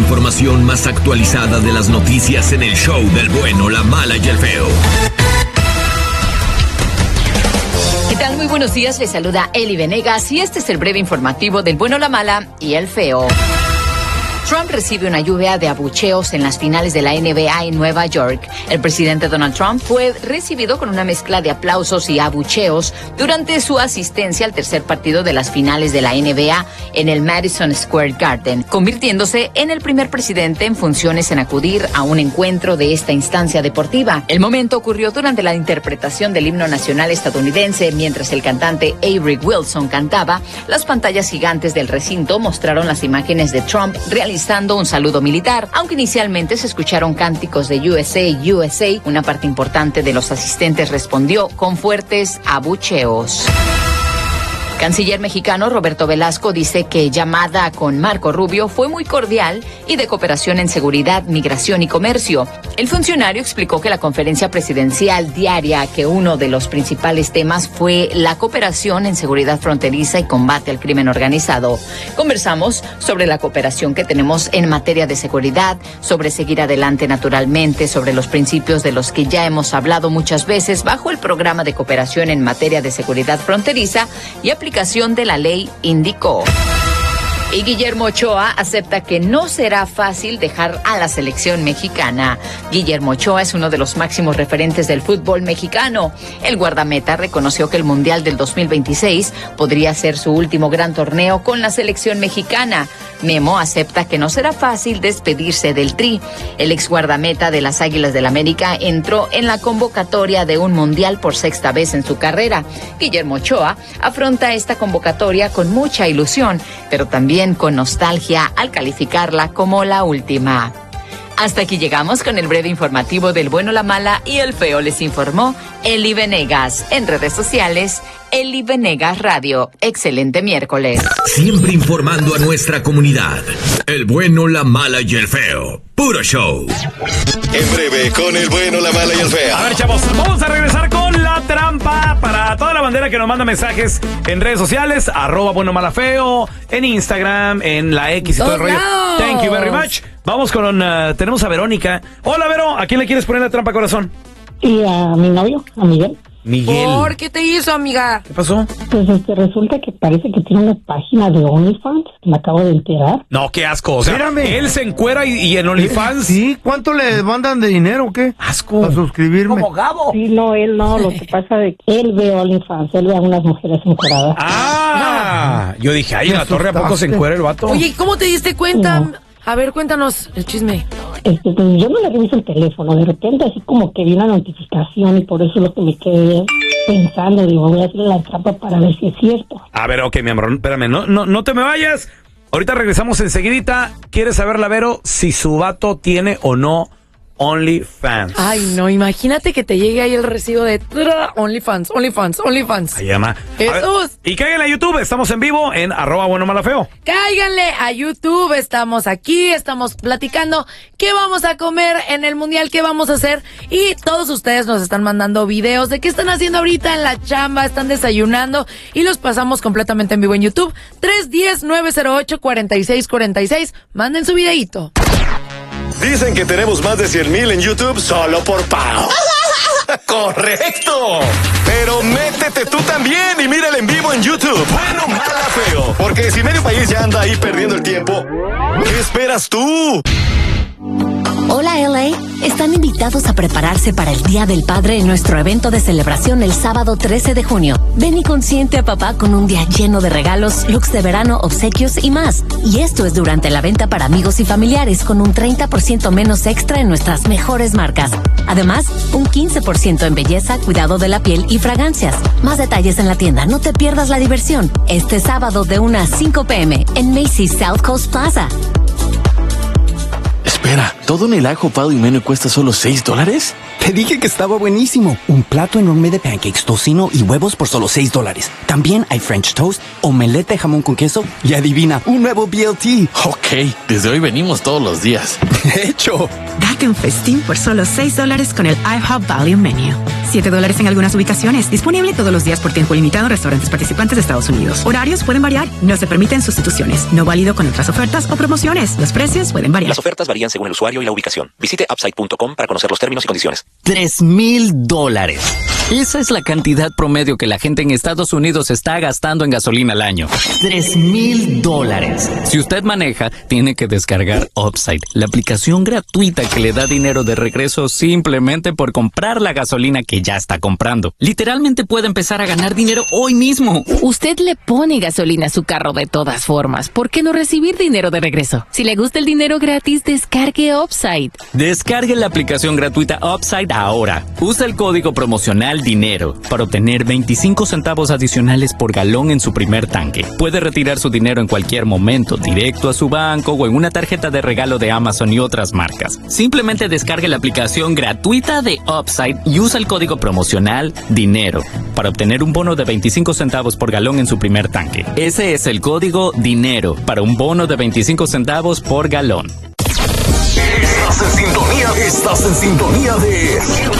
información más actualizada de las noticias en el show del bueno, la mala y el feo. ¿Qué tal? Muy buenos días, les saluda Eli Venegas y este es el breve informativo del bueno, la mala y el feo. Trump recibe una lluvia de abucheos en las finales de la NBA en Nueva York. El presidente Donald Trump fue recibido con una mezcla de aplausos y abucheos durante su asistencia al tercer partido de las finales de la NBA en el Madison Square Garden, convirtiéndose en el primer presidente en funciones en acudir a un encuentro de esta instancia deportiva. El momento ocurrió durante la interpretación del himno nacional estadounidense mientras el cantante Avery Wilson cantaba. Las pantallas gigantes del recinto mostraron las imágenes de Trump realizando un saludo militar. Aunque inicialmente se escucharon cánticos de USA, USA, una parte importante de los asistentes respondió con fuertes abucheos. Canciller mexicano Roberto Velasco dice que llamada con Marco Rubio fue muy cordial y de cooperación en seguridad, migración y comercio. El funcionario explicó que la conferencia presidencial diaria, que uno de los principales temas fue la cooperación en seguridad fronteriza y combate al crimen organizado. Conversamos sobre la cooperación que tenemos en materia de seguridad, sobre seguir adelante naturalmente, sobre los principios de los que ya hemos hablado muchas veces bajo el programa de cooperación en materia de seguridad fronteriza y aplicación de la ley, indicó. Y Guillermo Ochoa acepta que no será fácil dejar a la selección mexicana. Guillermo Ochoa es uno de los máximos referentes del fútbol mexicano. El guardameta reconoció que el Mundial del 2026 podría ser su último gran torneo con la selección mexicana. Memo acepta que no será fácil despedirse del Tri. El ex guardameta de las Águilas del América entró en la convocatoria de un Mundial por sexta vez en su carrera. Guillermo Ochoa afronta esta convocatoria con mucha ilusión, pero también con nostalgia al calificarla como la última. Hasta aquí llegamos con el breve informativo del bueno, la mala y el feo. Les informó Eli Venegas. En redes sociales, Eli Venegas Radio. Excelente miércoles. Siempre informando a nuestra comunidad. El bueno, la mala y el feo. Puro show. En breve, con el bueno, la mala y el feo. A ver, chavos, vamos a regresar con la trampa para toda la bandera que nos manda mensajes en redes sociales, @bueno, mala, feo, en Instagram, en la X y todo el rollo. Thank you very much. Vamos con, tenemos a Verónica. Hola, Vero, ¿a quién le quieres poner la trampa, corazón? Y a mi novio, a Miguel. Miguel. ¿Por qué te hizo, amiga? ¿Qué pasó? Pues resulta que parece que tiene una página de OnlyFans, me acabo de enterar. No, qué asco. O sea, espérame. Él se encuera y en OnlyFans. Sí, ¿cuánto le mandan de dinero o qué? Asco. Para suscribirme. Como Gabo. Sí, no, él no, lo que pasa es que él ve OnlyFans, él ve a unas mujeres encueradas. Yo dije, ay, en la torre, ¿a poco se encuera el vato? Oye, ¿cómo te diste cuenta? No. A ver, cuéntanos el chisme. Pues yo no le reviso el teléfono, de repente así como que vi una notificación y por eso es lo que me quedé pensando, digo, voy a hacer la trampa para ver si es cierto. A ver, ok, mi amor, espérame, no te me vayas. Ahorita regresamos enseguidita. ¿Quieres saber, la Vero, si su vato tiene o no OnlyFans? Ay, no, imagínate que te llegue ahí el recibo de OnlyFans. Ahí llama. Jesús. Y cáiganle a YouTube, estamos en vivo en @bueno, mala, feo. Cáiganle a YouTube, estamos aquí, estamos platicando qué vamos a comer en el Mundial, qué vamos a hacer. Y todos ustedes nos están mandando videos de qué están haciendo ahorita en la chamba, están desayunando y los pasamos completamente en vivo en YouTube. 310-908-4646. Manden su videíto. Dicen que tenemos más de 100,000 en YouTube solo por Pau. ¡Correcto! Pero métete tú también y mírala en vivo en YouTube. Bueno, mala, feo. Porque si medio país ya anda ahí perdiendo el tiempo, ¿qué esperas tú? Hola LA, están invitados a prepararse para el Día del Padre en nuestro evento de celebración el sábado 13 de junio. Ven y consiente a papá con un día lleno de regalos, looks de verano, obsequios y más. Y esto es durante la venta para amigos y familiares con un 30% menos extra en nuestras mejores marcas. Además, un 15% en belleza, cuidado de la piel y fragancias. Más detalles en la tienda, no te pierdas la diversión. Este sábado de 1 a 5 p.m. en Macy's South Coast Plaza. Espera, ¿Todo en el ajo, pado y menú cuesta solo $6? Te dije que estaba buenísimo. Un plato enorme de pancakes, tocino y huevos por solo $6. También hay French toast, omelette de jamón con queso y adivina, un nuevo BLT. Ok, desde hoy venimos todos los días. De hecho, date un festín por solo $6 con el IHOP Value Menu. $7 en algunas ubicaciones. Disponible todos los días por tiempo limitado en restaurantes participantes de Estados Unidos. Horarios pueden variar. No se permiten sustituciones. No válido con otras ofertas o promociones. Los precios pueden variar. Las ofertas varían según el usuario y la ubicación. Visite upside.com para conocer los términos y condiciones. $3,000. Esa es la cantidad promedio que la gente en Estados Unidos está gastando en gasolina al año. $3,000. Si usted maneja, tiene que descargar Upside, la aplicación gratuita que le da dinero de regreso simplemente por comprar la gasolina que ya está comprando. Literalmente puede empezar a ganar dinero hoy mismo. Usted le pone gasolina a su carro de todas formas. ¿Por qué no recibir dinero de regreso? Si le gusta el dinero gratis, descargue Upside. Descargue la aplicación gratuita Upside ahora. Usa el código promocional DINERO para obtener 25 centavos adicionales por galón en su primer tanque. Puede retirar su dinero en cualquier momento, directo a su banco o en una tarjeta de regalo de Amazon y otras marcas. Simplemente descargue la aplicación gratuita de Upside y usa el código promocional DINERO para obtener un bono de 25 centavos por galón en su primer tanque. Ese es el código DINERO para un bono de 25 centavos por galón. Estás en sintonía de